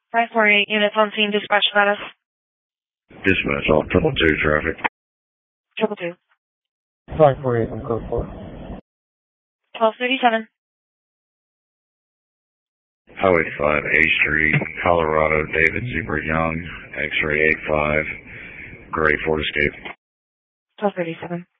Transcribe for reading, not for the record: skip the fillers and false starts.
548 units on scene, dispatch status. Dispatch off 222 traffic. 222. 548 on code 4. 1237. Highway 5, A Street, Colorado, David Zebra Young, X-ray 85, gray Ford Escape. 1237.